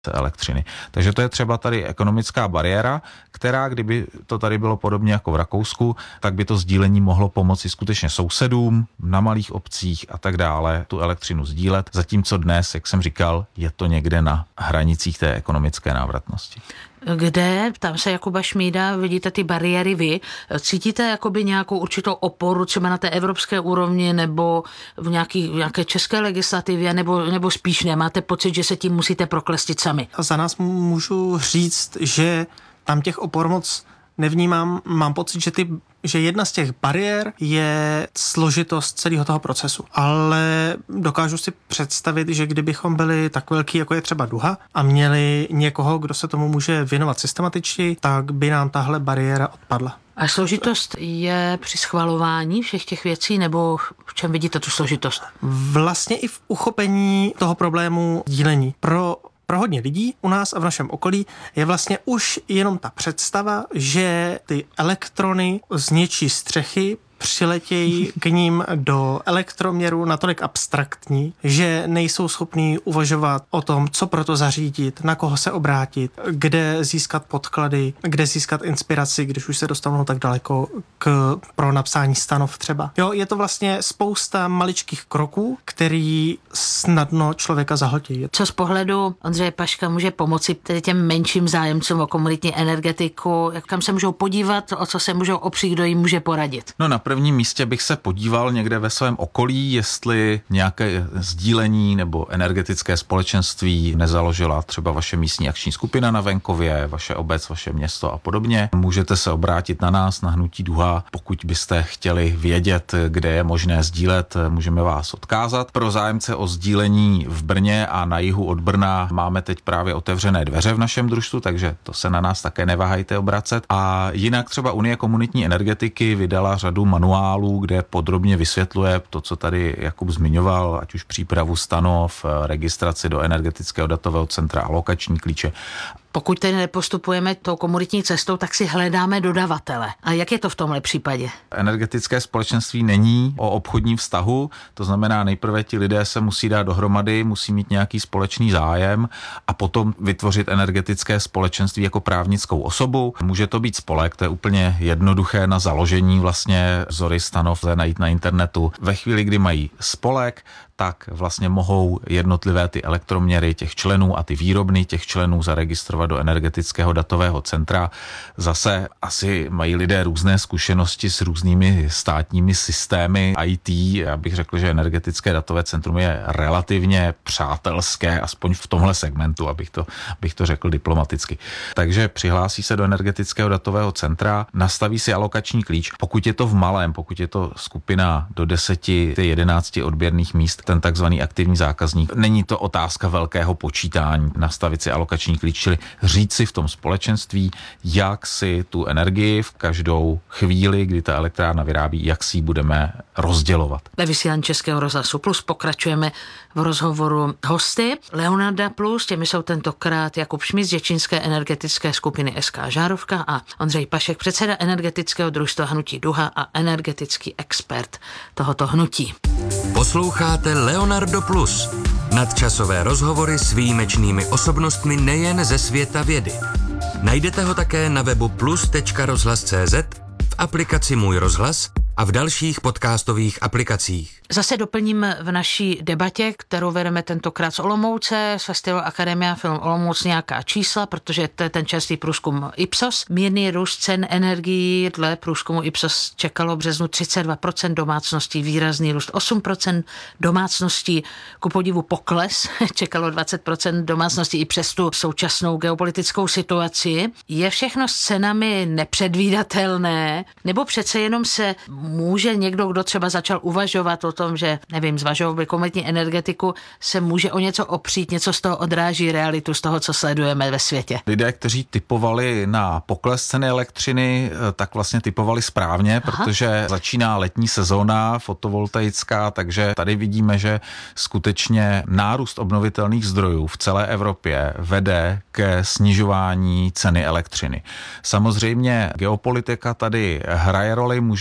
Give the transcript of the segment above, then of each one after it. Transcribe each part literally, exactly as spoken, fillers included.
elektřiny. Takže to je třeba tady ekonomická bariéra, která, kdyby to tady bylo podobně jako v Rakousku, tak by to sdílení mohlo pomoci skutečně sousedům na malých obcích a tak dále tu elektřinu sdílet, zatímco dnes, jak jsem říkal, je to někde na hranicích té ekonomické návratnosti. Kde, tam se Jakuba Šmída, vidíte ty bariéry vy, cítíte jakoby nějakou určitou oporu třeba na té evropské úrovni nebo v, nějaký, v nějaké české legislativě, nebo, nebo spíš nemáte pocit, že se tím musíte proklestit sami? A za nás můžu říct, že tam těch opor moc nevnímám. Mám pocit, že, ty, že jedna z těch bariér je složitost celého toho procesu. Ale dokážu si představit, že kdybychom byli tak velký, jako je třeba Duha, a měli někoho, kdo se tomu může věnovat systematičtěji, tak by nám tahle bariéra odpadla. A složitost je při schvalování všech těch věcí, nebo v čem vidíte tu složitost? Vlastně i v uchopení toho problému dílení. Pro Pro hodně lidí u nás a v našem okolí je vlastně už jenom ta představa, že ty elektrony z něčí střechy přiletějí k ním do elektroměru natolik abstraktní, že nejsou schopní uvažovat o tom, co pro to zařídit, na koho se obrátit, kde získat podklady, kde získat inspiraci, když už se dostanou tak daleko k, pro napsání stanov třeba. Jo, je to vlastně spousta maličkých kroků, který snadno člověka zahltí. Co z pohledu Ondřeje Paška může pomoci tedy těm menším zájemcům o komunitní energetiku, jak kam se můžou podívat, o co se můžou opřít, kdo jim může poradit? No na prvním místě bych se podíval někde ve svém okolí, jestli nějaké sdílení nebo energetické společenství nezaložila třeba vaše místní akční skupina na venkově, vaše obec, vaše město a podobně. Můžete se obrátit na nás, na Hnutí Duha, pokud byste chtěli vědět, kde je možné sdílet, můžeme vás odkázat. Pro zájemce o sdílení v Brně a na jihu od Brna máme teď právě otevřené dveře v našem družstvu, takže to se na nás také neváhejte obracet. A jinak třeba Unie komunitní energetiky vydala řadu manuálů, kde podrobně vysvětluje to, co tady Jakub zmiňoval, ať už přípravu stanov, registraci do energetického datového centra, alokační klíče. Pokud tedy nepostupujeme tou komunitní cestou, tak si hledáme dodavatele. A jak je to v tomhle případě? Energetické společenství není o obchodním vztahu, to znamená nejprve ti lidé se musí dát dohromady, musí mít nějaký společný zájem a potom vytvořit energetické společenství jako právnickou osobu. Může to být spolek, to je úplně jednoduché na založení vlastně vzory stanov najít na internetu. Ve chvíli, kdy mají spolek, tak vlastně mohou jednotlivé ty elektroměry těch členů a ty výrobny těch členů zaregistrovat do energetického datového centra. Zase asi mají lidé různé zkušenosti s různými státními systémy í té. Já bych řekl, že energetické datové centrum je relativně přátelské, aspoň v tomhle segmentu, abych to, abych to řekl diplomaticky. Takže přihlásí se do energetického datového centra, nastaví si alokační klíč. Pokud je to v malém, pokud je to skupina do deseti, jedenácti odběrných míst, ten takzvaný aktivní zákazník. Není to otázka velkého počítání, nastavit si alokační klíč, čili říct si v tom společenství, jak si tu energii v každou chvíli, kdy ta elektrárna vyrábí, jak si ji budeme rozdělovat. Ve vysílání Českého rozhlasu Plus pokračujeme v rozhovoru hosty Leonarda Plus, těmi jsou tentokrát Jakub Šmíd z děčínské energetické skupiny es ká Žárovka a Ondřej Pašek, předseda energetického družstva Hnutí Duha a energetický expert tohoto hnutí. Posloucháte Leonardo Plus, nadčasové rozhovory s výjimečnými osobnostmi nejen ze světa vědy. Najdete ho také na webu plus tečka rozhlas tečka cé zet, v aplikaci Můj rozhlas a v dalších podcastových aplikacích. Zase doplním v naší debatě, kterou vedeme tentokrát z Olomouce, z Festivalu Akademia Film Olomouc, nějaká čísla, protože to je ten čerstvý průzkum Ipsos. Mírný růst cen energií dle průzkumu Ipsos čekalo v březnu třicet dva procent domácností, výrazný růst osm procent domácností, ku podivu pokles, čekalo dvacet procent domácností i přes tu současnou geopolitickou situaci. Je všechno s cenami nepředvídatelné, nebo přece jenom se může někdo, kdo třeba začal uvažovat o tom, že, nevím, zvažoval by komunitní energetiku, se může o něco opřít, něco z toho odráží realitu, z toho, co sledujeme ve světě. Lidé, kteří typovali na pokles ceny elektřiny, tak vlastně typovali správně, Aha. protože začíná letní sezóna fotovoltaická, takže tady vidíme, že skutečně nárůst obnovitelných zdrojů v celé Evropě vede ke snižování ceny elektřiny. Samozřejmě geopolitika tady hraje roli, může se stát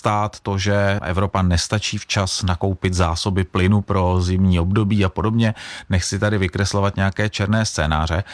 stát to, že Evropa nestačí včas nakoupit zásoby plynu pro zimní období a podobně. Nechci tady vykreslovat nějaké černé scénáře,